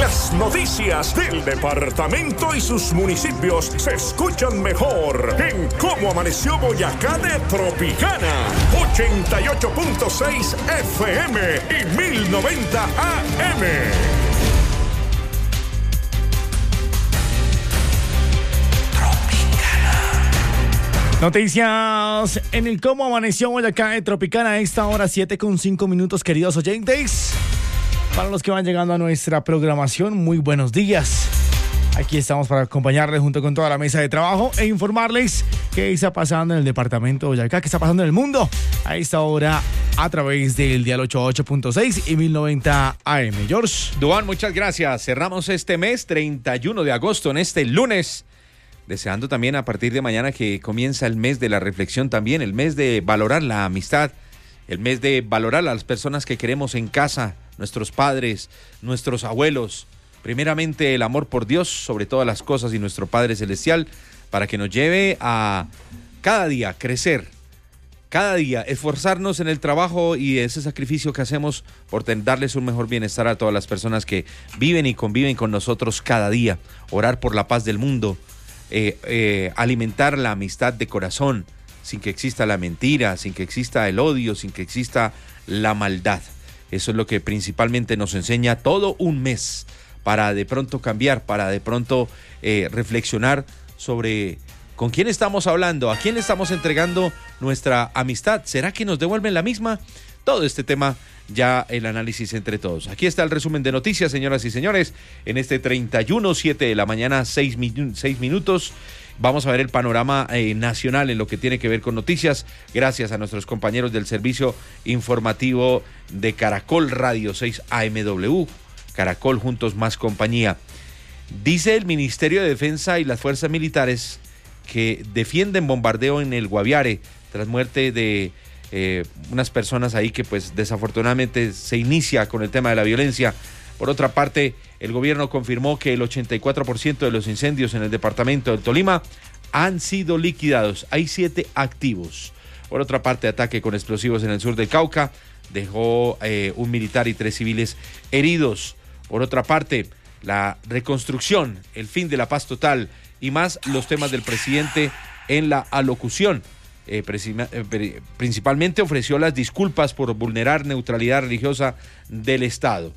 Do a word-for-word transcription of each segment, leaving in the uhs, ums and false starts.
Las noticias del departamento y sus municipios se escuchan mejor en Cómo Amaneció Boyacá de Tropicana. ochenta y ocho punto seis F M y mil noventa A M. Noticias en el Cómo Amaneció Boyacá de Tropicana a esta hora, siete con cinco minutos, queridos oyentes. Para los que van llegando a nuestra programación, muy buenos días. Aquí estamos para acompañarles junto con toda la mesa de trabajo e informarles qué está pasando en el departamento de Boyacá, qué está pasando en el mundo a esta hora a través del dial ochenta y ocho punto seis y mil noventa A M. George. Duan, muchas gracias. Cerramos este mes, treinta y uno de agosto, en este lunes. Deseando también a partir de mañana que comienza el mes de la reflexión también, el mes de valorar la amistad, el mes de valorar a las personas que queremos en casa, nuestros padres, nuestros abuelos. Primeramente el amor por Dios sobre todas las cosas y nuestro Padre Celestial, para que nos lleve a cada día crecer, cada día esforzarnos en el trabajo y ese sacrificio que hacemos por darles un mejor bienestar a todas las personas que viven y conviven con nosotros cada día. Orar por la paz del mundo, eh, eh, alimentar la amistad de corazón, sin que exista la mentira, sin que exista el odio, sin que exista la maldad. Eso es lo que principalmente nos enseña todo un mes, para de pronto cambiar, para de pronto eh, reflexionar sobre con quién estamos hablando, a quién estamos entregando nuestra amistad. ¿Será que nos devuelven la misma? Todo este tema, ya el análisis entre todos. Aquí está el resumen de noticias, señoras y señores, en este treinta y uno, siete de la mañana, seis minutos. Vamos a ver el panorama eh, nacional en lo que tiene que ver con noticias, gracias a nuestros compañeros del servicio informativo de Caracol Radio seis A M W, Caracol Juntos Más Compañía. Dice el Ministerio de Defensa y las fuerzas militares que defienden bombardeo en el Guaviare tras muerte de eh, unas personas ahí que pues desafortunadamente se inicia con el tema de la violencia. Por otra parte, el gobierno confirmó que el ochenta y cuatro por ciento de los incendios en el departamento del Tolima han sido liquidados. Hay siete activos. Por otra parte, ataque con explosivos en el sur del Cauca dejó eh, un militar y tres civiles heridos. Por otra parte, la reconstrucción, el fin de la paz total y más los temas del presidente en la alocución. Eh, eh, principalmente ofreció las disculpas por vulnerar neutralidad religiosa del Estado.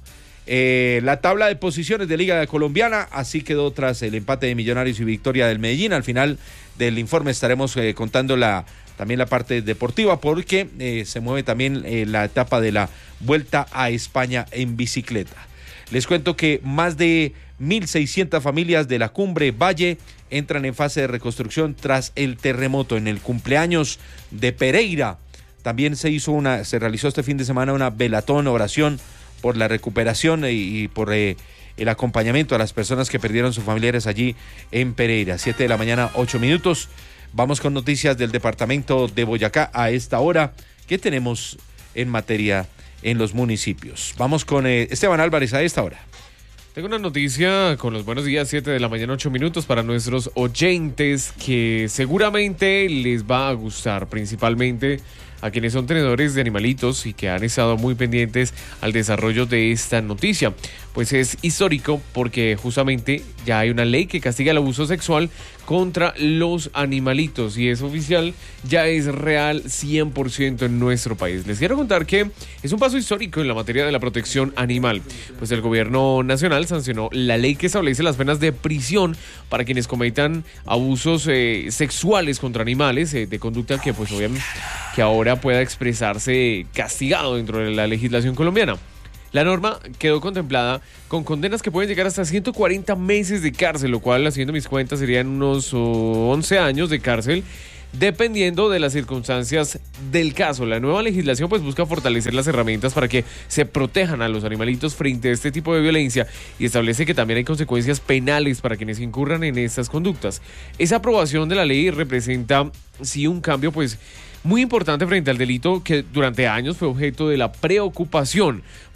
Eh, la tabla de posiciones de Liga Colombiana así quedó tras el empate de Millonarios y victoria del Medellín. Al final del informe estaremos eh, contando la también la parte deportiva, porque eh, se mueve también eh, la etapa de la Vuelta a España en bicicleta. Les cuento que más de mil seiscientas familias de la Cumbre Valle entran en fase de reconstrucción tras el terremoto. En el cumpleaños de Pereira también se hizo una, se realizó este fin de semana una velatón, oración por la recuperación y, y por eh, el acompañamiento a las personas que perdieron sus familiares allí en Pereira. siete de la mañana, ocho minutos. Vamos con noticias del departamento de Boyacá a esta hora. ¿Qué tenemos en materia en los municipios? Vamos con eh, Esteban Álvarez a esta hora. Tengo una noticia con los buenos días, siete de la mañana, ocho minutos, para nuestros oyentes que seguramente les va a gustar, principalmente a quienes son tenedores de animalitos y que han estado muy pendientes al desarrollo de esta noticia. Pues es histórico porque justamente ya hay una ley que castiga el abuso sexual contra los animalitos y es oficial, ya es real cien por ciento en nuestro país. Les quiero contar que es un paso histórico en la materia de la protección animal, pues el gobierno nacional sancionó la ley que establece las penas de prisión para quienes cometan abusos eh, sexuales contra animales, eh, de conducta que pues obviamente que ahora pueda expresarse castigado dentro de la legislación colombiana. La norma quedó contemplada con condenas que pueden llegar hasta ciento cuarenta meses de cárcel, lo cual, haciendo mis cuentas, serían unos oh, once años de cárcel, dependiendo de las circunstancias del caso. La nueva legislación pues busca fortalecer las herramientas para que se protejan a los animalitos frente a este tipo de violencia y establece que también hay consecuencias penales para quienes incurran en estas conductas. Esa aprobación de la ley representa sí un cambio pues muy importante frente al delito que durante años fue objeto de la preocupación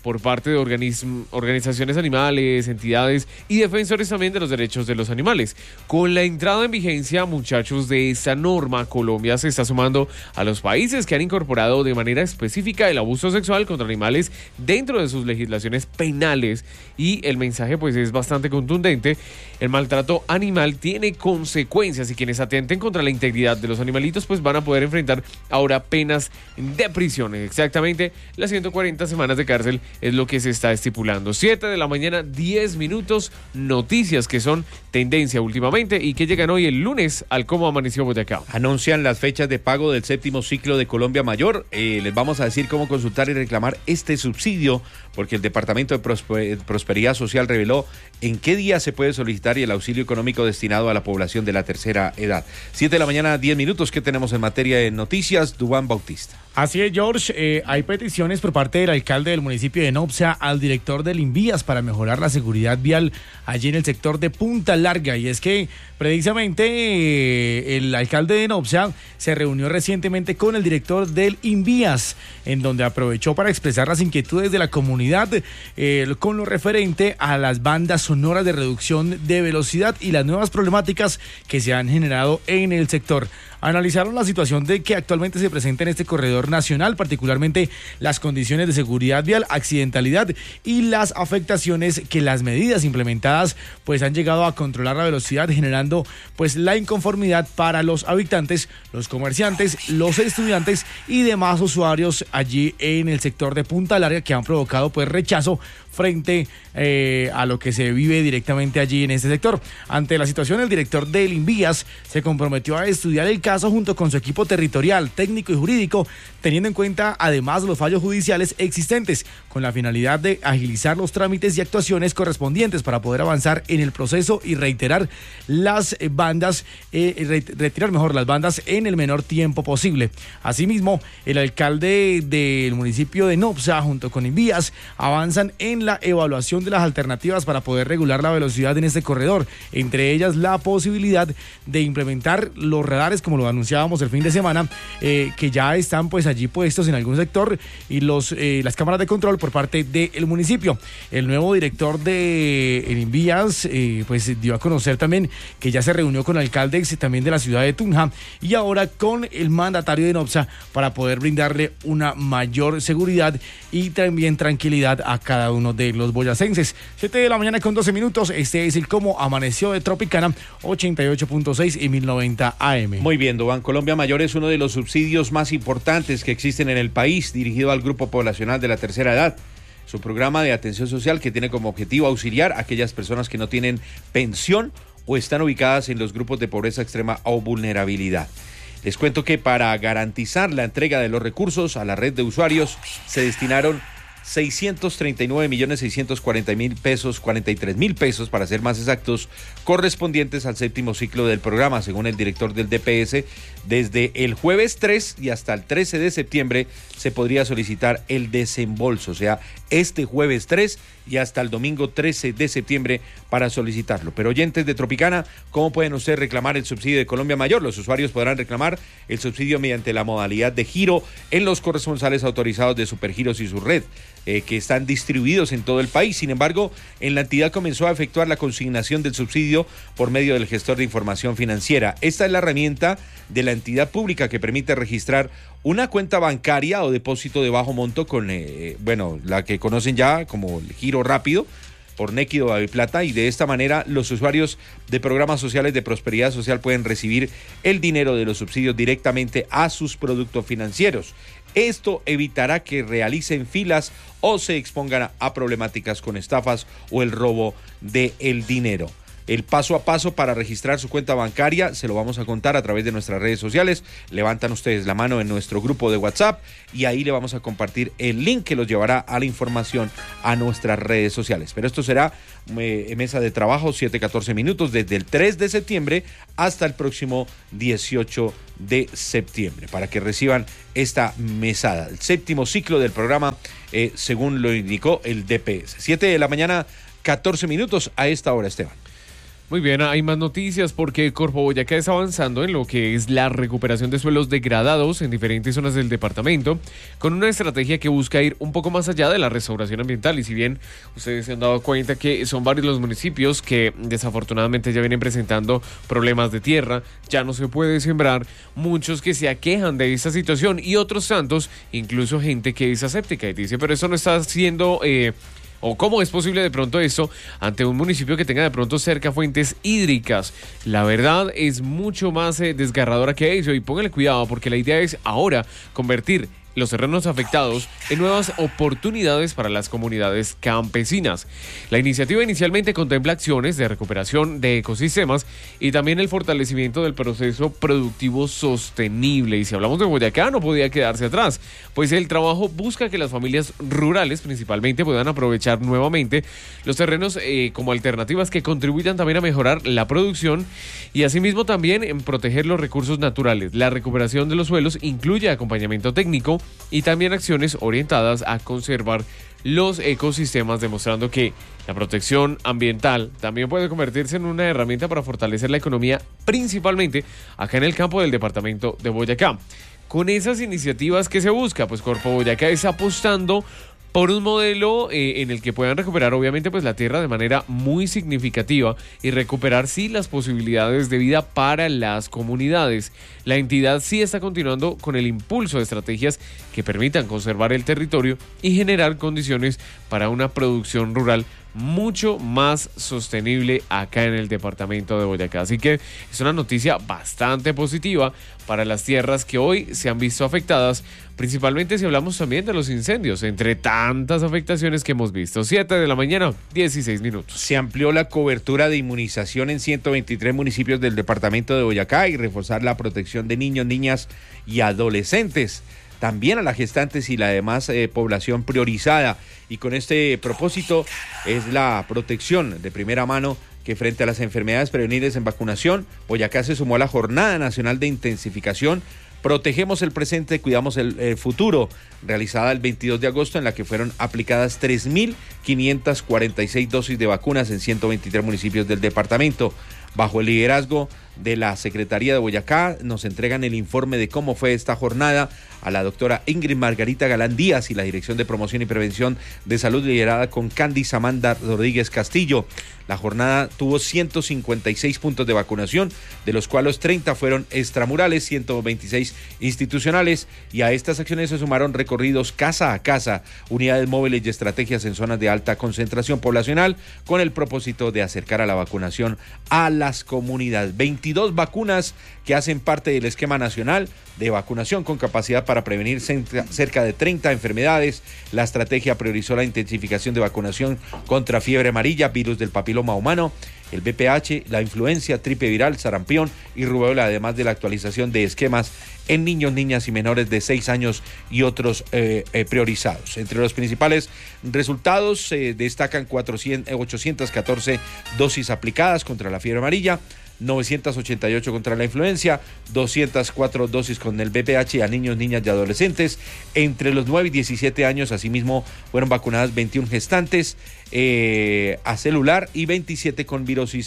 por parte de organism- organizaciones animales, entidades y defensores también de los derechos de los animales. Con la entrada en vigencia, muchachos, de esta norma, Colombia se está sumando a los países que han incorporado de manera específica el abuso sexual contra animales dentro de sus legislaciones penales, y el mensaje pues es bastante contundente. El maltrato animal tiene consecuencias y quienes atenten contra la integridad de los animalitos pues van a poder enfrentar ahora penas de prisión. Exactamente las ciento cuarenta semanas de cárcel es lo que se está estipulando. siete de la mañana, diez minutos, noticias que son tendencia últimamente y que llegan hoy el lunes al Cómo Amaneció Boyacá. Anuncian las fechas de pago del séptimo ciclo de Colombia Mayor. Eh, les vamos a decir cómo consultar y reclamar este subsidio, porque el Departamento de Prosper- Prosperidad Social reveló en qué día se puede solicitar y el auxilio económico destinado a la población de la tercera edad. siete de la mañana, diez minutos. ¿Qué tenemos en materia de noticias? Duván Bautista. Así es, George. Eh, hay peticiones por parte del alcalde del municipio de Nopcia al director del Invías para mejorar la seguridad vial allí en el sector de Punta Larga. Y es que precisamente eh, el alcalde de Nopcia se reunió recientemente con el director del Invías, en donde aprovechó para expresar las inquietudes de la comunidad eh, con lo referente a las bandas sonoras de reducción de velocidad y las nuevas problemáticas que se han generado en el sector. Analizaron la situación de que actualmente se presenta en este corredor nacional, particularmente las condiciones de seguridad vial, accidentalidad y las afectaciones que las medidas implementadas pues han llegado a controlar la velocidad, generando pues la inconformidad para los habitantes, los comerciantes, los estudiantes y demás usuarios allí en el sector de Punta Larga, que han provocado pues rechazo frente eh, a lo que se vive directamente allí en este sector. Ante la situación, el director del Invías se comprometió a estudiar el caso junto con su equipo territorial, técnico y jurídico, teniendo en cuenta además los fallos judiciales existentes, con la finalidad de agilizar los trámites y actuaciones correspondientes para poder avanzar en el proceso y reiterar las bandas, eh, re retirar mejor las bandas en el menor tiempo posible. Asimismo, el alcalde del municipio de Nopcia junto con Invías avanzan en la evaluación de las alternativas para poder regular la velocidad en este corredor, entre ellas la posibilidad de implementar los radares, como lo anunciábamos el fin de semana, eh, que ya están pues allí puestos en algún sector, y los eh, las cámaras de control por parte del municipio. El nuevo director de el Invías eh, pues dio a conocer también que ya se reunió con alcaldes también de la ciudad de Tunja y ahora con el mandatario de Nopcia para poder brindarle una mayor seguridad y también tranquilidad a cada uno de los boyacenses. siete de la mañana con doce minutos. Este es el Cómo Amaneció de Tropicana, ochenta y ocho punto seis y mil noventa A M. Muy bien, Duván. Colombia Mayor es uno de los subsidios más importantes que existen en el país, dirigido al grupo poblacional de la tercera edad. Su programa de atención social que tiene como objetivo auxiliar a aquellas personas que no tienen pensión o están ubicadas en los grupos de pobreza extrema o vulnerabilidad. Les cuento que para garantizar la entrega de los recursos a la red de usuarios se destinaron seiscientos treinta y nueve millones seiscientos cuarenta mil pesos, cuarenta y tres mil pesos para ser más exactos, correspondientes al séptimo ciclo del programa. Según el director del D P S, desde el jueves tres y hasta el trece de septiembre se podría solicitar el desembolso, o sea, este jueves tres y hasta el domingo trece de septiembre para solicitarlo. Pero oyentes de Tropicana, ¿cómo pueden ustedes reclamar el subsidio de Colombia Mayor? Los usuarios podrán reclamar el subsidio mediante la modalidad de giro en los corresponsales autorizados de Supergiros y su red, eh, que están distribuidos en todo el país. Sin embargo, en la entidad comenzó a efectuar la consignación del subsidio por medio del gestor de información financiera. Esta es la herramienta de la entidad pública que permite registrar una cuenta bancaria o depósito de bajo monto con, eh, bueno, la que conocen ya como el giro rápido por Nequi o Daviplata, y de esta manera los usuarios de programas sociales de prosperidad social pueden recibir el dinero de los subsidios directamente a sus productos financieros. Esto evitará que realicen filas o se expongan a problemáticas con estafas o el robo del dinero. El paso a paso para registrar su cuenta bancaria se lo vamos a contar a través de nuestras redes sociales. Levantan ustedes la mano en nuestro grupo de WhatsApp y ahí le vamos a compartir el link que los llevará a la información a nuestras redes sociales. Pero esto será eh, mesa de trabajo, siete catorce minutos, desde el tres de septiembre hasta el próximo dieciocho de septiembre, para que reciban esta mesada, el séptimo ciclo del programa, eh, según lo indicó el D P S. siete de la mañana, catorce minutos a esta hora, Esteban. Muy bien, hay más noticias porque Corpo Boyacá está avanzando en lo que es la recuperación de suelos degradados en diferentes zonas del departamento, con una estrategia que busca ir un poco más allá de la restauración ambiental. Y si bien ustedes se han dado cuenta que son varios los municipios que desafortunadamente ya vienen presentando problemas de tierra, ya no se puede sembrar, muchos que se aquejan de esta situación y otros tantos, incluso gente que es aséptica y dice, pero eso no está haciendo... Eh, ¿O cómo es posible de pronto esto ante un municipio que tenga de pronto cerca fuentes hídricas? La verdad es mucho más eh, desgarradora que eso, y pónganle cuidado porque la idea es ahora convertir los terrenos afectados en nuevas oportunidades para las comunidades campesinas. La iniciativa inicialmente contempla acciones de recuperación de ecosistemas y también el fortalecimiento del proceso productivo sostenible. Y si hablamos de Boyacá, no podía quedarse atrás, pues el trabajo busca que las familias rurales principalmente puedan aprovechar nuevamente los terrenos eh, como alternativas que contribuyan también a mejorar la producción y asimismo también en proteger los recursos naturales. La recuperación de los suelos incluye acompañamiento técnico y también acciones orientadas a conservar los ecosistemas, demostrando que la protección ambiental también puede convertirse en una herramienta para fortalecer la economía, principalmente acá en el campo del departamento de Boyacá. Con esas iniciativas que se busca, pues Corpo Boyacá está apostando por un modelo eh, en el que puedan recuperar obviamente pues la tierra de manera muy significativa y recuperar sí las posibilidades de vida para las comunidades. La entidad sí está continuando con el impulso de estrategias que permitan conservar el territorio y generar condiciones para una producción rural mucho más sostenible acá en el departamento de Boyacá. Así que es una noticia bastante positiva para las tierras que hoy se han visto afectadas, principalmente si hablamos también de los incendios, entre tantas afectaciones que hemos visto. siete de la mañana, dieciséis minutos. Se amplió la cobertura de inmunización en ciento veintitrés municipios del departamento de Boyacá y reforzar la protección de niños, niñas y adolescentes. También a las gestantes y la demás eh, población priorizada. Y con este propósito es la protección de primera mano que frente a las enfermedades prevenibles en vacunación, Boyacá se sumó a la Jornada Nacional de Intensificación Protegemos el presente, cuidamos el, el futuro, realizada el veintidós de agosto, en la que fueron aplicadas tres mil quinientas cuarenta y seis dosis de vacunas en ciento veintitrés municipios del departamento. Bajo el liderazgo de la Secretaría de Boyacá, nos entregan el informe de cómo fue esta jornada a la doctora Ingrid Margarita Galán Díaz y la Dirección de Promoción y Prevención de Salud, liderada con Candice Amanda Rodríguez Castillo. La jornada tuvo ciento cincuenta y seis puntos de vacunación, de los cuales treinta fueron extramurales, ciento veintiséis institucionales, y a estas acciones se sumaron recorridos casa a casa, unidades móviles y estrategias en zonas de alta concentración poblacional, con el propósito de acercar a la vacunación a las comunidades. veintidós vacunas que hacen parte del esquema nacional de vacunación con capacidad para prevenir cerca de treinta enfermedades. La estrategia priorizó la intensificación de vacunación contra fiebre amarilla, virus del papiloma humano, el V P H, la influencia, tripe viral, sarampión y rubéola, además de la actualización de esquemas en niños, niñas y menores de seis años y otros eh, eh, priorizados. Entre los principales resultados se eh, destacan cuatrocientas, ochocientas catorce dosis aplicadas contra la fiebre amarilla, novecientas ochenta y ocho contra la influencia, doscientas cuatro dosis con el V P H a niños, niñas y adolescentes. Entre los nueve y diecisiete años, asimismo, fueron vacunadas veintiuna gestantes eh, a celular y veintisiete con virosis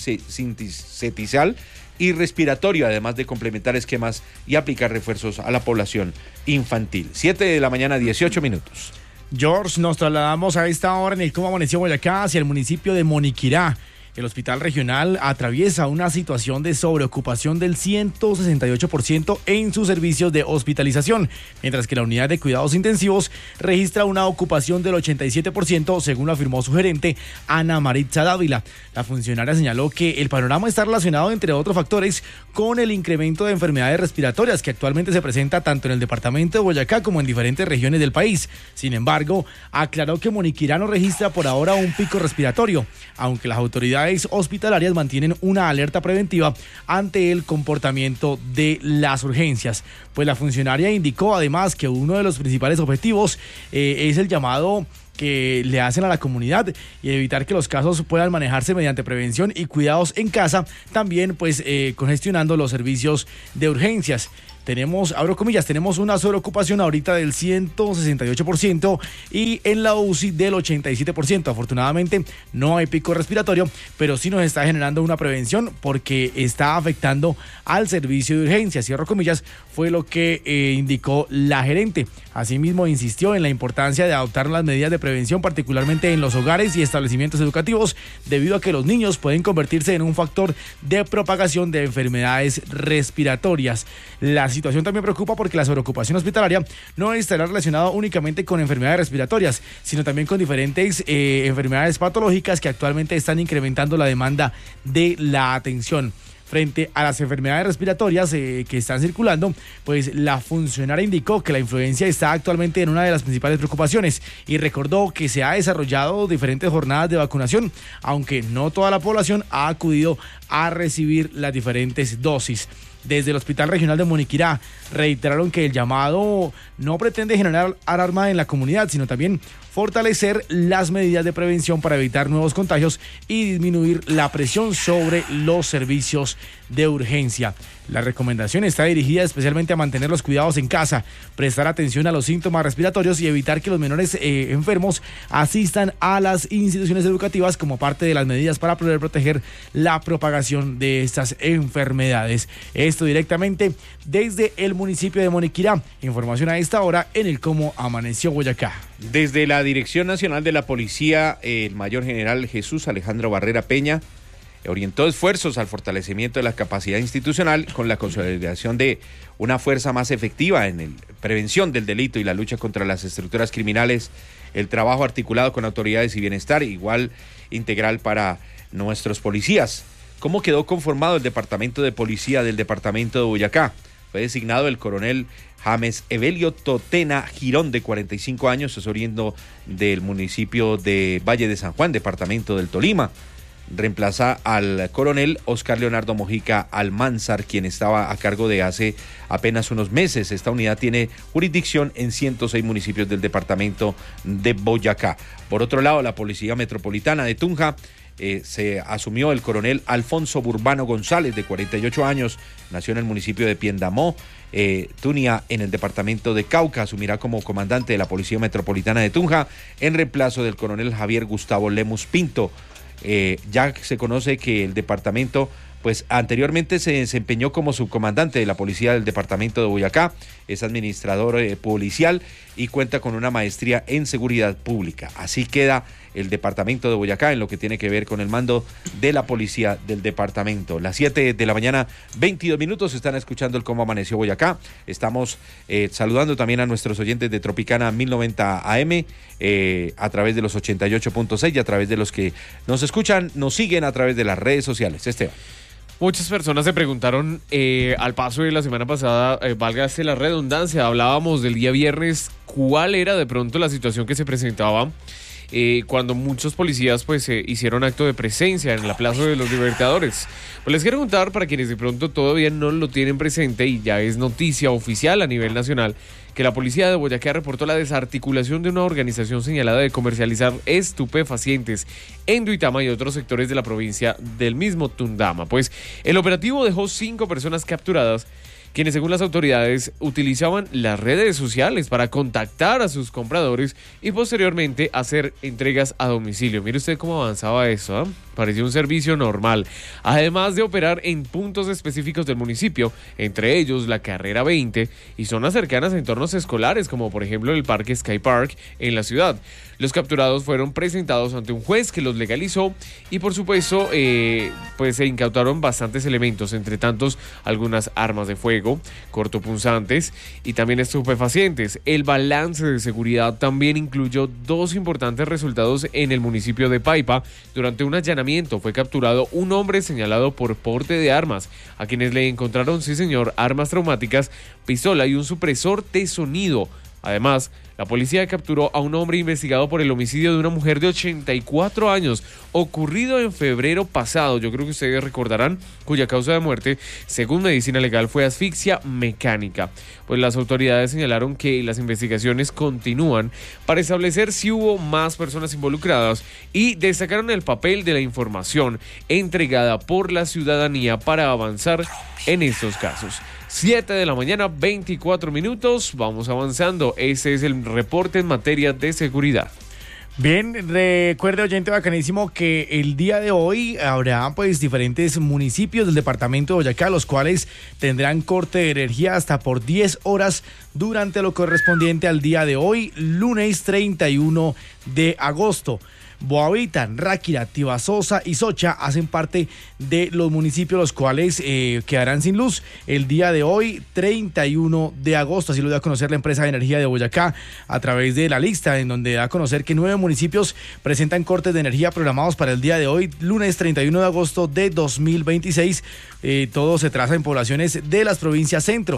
sincitial y respiratorio, además de complementar esquemas y aplicar refuerzos a la población infantil. siete de la mañana, dieciocho minutos. George, nos trasladamos a esta hora en el Cómo Amaneció Boyacá hacia el municipio de Moniquirá. El hospital regional atraviesa una situación de sobreocupación del ciento sesenta y ocho por ciento en sus servicios de hospitalización, mientras que la unidad de cuidados intensivos registra una ocupación del ochenta y siete por ciento, según lo afirmó su gerente, Ana Maritza Dávila. La funcionaria señaló que el panorama está relacionado, entre otros factores, con el incremento de enfermedades respiratorias que actualmente se presenta tanto en el departamento de Boyacá como en diferentes regiones del país. Sin embargo, aclaró que Moniquirá no registra por ahora un pico respiratorio, aunque las autoridades hospitalarias mantienen una alerta preventiva ante el comportamiento de las urgencias. Pues la funcionaria indicó además que uno de los principales objetivos eh, es el llamado que le hacen a la comunidad y evitar que los casos puedan manejarse mediante prevención y cuidados en casa, también pues eh, congestionando los servicios de urgencias. tenemos, abro comillas, tenemos una sobreocupación ahorita del ciento sesenta y ocho por ciento y en la U C I del ochenta y siete por ciento. Afortunadamente no hay pico respiratorio, pero sí nos está generando una prevención porque está afectando al servicio de urgencia, cierro comillas, fue lo que eh, indicó la gerente. Asimismo, insistió en la importancia de adoptar las medidas de prevención, particularmente en los hogares y establecimientos educativos, debido a que los niños pueden convertirse en un factor de propagación de enfermedades respiratorias. La situación también preocupa porque la sobreocupación hospitalaria no estará relacionada únicamente con enfermedades respiratorias, sino también con diferentes eh, enfermedades patológicas que actualmente están incrementando la demanda de la atención. Frente a las enfermedades respiratorias eh, que están circulando, pues la funcionaria indicó que la influencia está actualmente en una de las principales preocupaciones y recordó que se ha desarrollado diferentes jornadas de vacunación, aunque no toda la población ha acudido a recibir las diferentes dosis. Desde el Hospital Regional de Moniquirá reiteraron que el llamado no pretende generar alarma en la comunidad, sino también fortalecer las medidas de prevención para evitar nuevos contagios y disminuir la presión sobre los servicios de urgencia. La recomendación está dirigida especialmente a mantener los cuidados en casa, prestar atención a los síntomas respiratorios y evitar que los menores eh, enfermos asistan a las instituciones educativas como parte de las medidas para poder proteger la propagación de estas enfermedades. Esto directamente desde el municipio de Moniquirá. Información a esta hora en el Cómo Amaneció Boyacá. Desde la Dirección Nacional de la Policía, el mayor general Jesús Alejandro Barrera Peña orientó esfuerzos al fortalecimiento de la capacidad institucional con la consolidación de una fuerza más efectiva en la prevención del delito y la lucha contra las estructuras criminales, el trabajo articulado con autoridades y bienestar igual integral para nuestros policías. ¿Cómo quedó conformado el Departamento de Policía del Departamento de Boyacá? Fue designado el coronel James Evelio Totena Girón, de cuarenta y cinco años, es oriundo del municipio de Valle de San Juan, departamento del Tolima. Reemplaza al coronel Oscar Leonardo Mojica Almanzar, quien estaba a cargo de hace apenas unos meses. Esta unidad tiene jurisdicción en ciento seis municipios del departamento de Boyacá. Por otro lado, la Policía Metropolitana de Tunja eh, se asumió el coronel Alfonso Burbano González, de cuarenta y ocho años, nació en el municipio de Piendamó, eh, Tunia, en el departamento de Cauca. Asumirá como comandante de la Policía Metropolitana de Tunja en reemplazo del coronel Javier Gustavo Lemus Pinto. Eh, ya se conoce que el departamento, pues anteriormente se desempeñó como subcomandante de la policía del departamento de Boyacá, es administrador eh, policial y cuenta con una maestría en seguridad pública. Así queda el departamento de Boyacá en lo que tiene que ver con el mando de la policía del departamento. Las siete de la mañana, veintidós minutos, están escuchando el Cómo Amaneció Boyacá. Estamos eh, saludando también a nuestros oyentes de Tropicana mil noventa A M eh, a través de los ochenta y ocho punto seis y a través de los que nos escuchan, nos siguen a través de las redes sociales. Esteban. Muchas personas se preguntaron eh, al paso de la semana pasada, eh, válgase la redundancia, hablábamos del día viernes, cuál era de pronto la situación que se presentaba eh, cuando muchos policías pues eh, hicieron acto de presencia en la Plaza de los Libertadores. Pues les quiero contar, para quienes de pronto todavía no lo tienen presente y ya es noticia oficial a nivel nacional, que la policía de Boyacá reportó la desarticulación de una organización señalada de comercializar estupefacientes en Duitama y otros sectores de la provincia del mismo Tundama. Pues el operativo dejó cinco personas capturadas, quienes según las autoridades utilizaban las redes sociales para contactar a sus compradores y posteriormente hacer entregas a domicilio. Mire usted cómo avanzaba eso, ¿eh? Parecía un servicio normal. Además de operar en puntos específicos del municipio, entre ellos la Carrera veinte y zonas cercanas a entornos escolares, como por ejemplo el Parque Sky Park en la ciudad. Los capturados fueron presentados ante un juez que los legalizó y por supuesto eh, pues se incautaron bastantes elementos, entre tantos algunas armas de fuego, cortopunzantes y también estupefacientes. El balance de seguridad también incluyó dos importantes resultados en el municipio de Paipa. Durante un allanamiento fue capturado un hombre señalado por porte de armas, a quienes le encontraron, sí señor, armas traumáticas, pistola y un supresor de sonido. Además, La policía capturó a un hombre investigado por el homicidio de una mujer de ochenta y cuatro años, ocurrido en febrero pasado. Yo creo que ustedes recordarán, cuya causa de muerte, según medicina legal, fue asfixia mecánica. Pues las autoridades señalaron que las investigaciones continúan para establecer si hubo más personas involucradas y destacaron el papel de la información entregada por la ciudadanía para avanzar en estos casos. siete de la mañana, veinticuatro minutos, vamos avanzando. Ese es el reporte en materia de seguridad. Bien, recuerde, oyente bacanísimo, que el día de hoy habrá pues diferentes municipios del departamento de Boyacá, los cuales tendrán corte de energía hasta por diez horas durante lo correspondiente al día de hoy, lunes treinta y uno de agosto. Boavita, Ráquira, Tibasosa y Socha hacen parte de los municipios los cuales eh, quedarán sin luz el día de hoy, treinta y uno de agosto. Así lo da a conocer la empresa de energía de Boyacá a través de la lista, en donde da a conocer que nueve municipios presentan cortes de energía programados para el día de hoy, lunes treinta y uno de agosto de dos mil veintiséis. Eh, todo se traza en poblaciones de las provincias centro.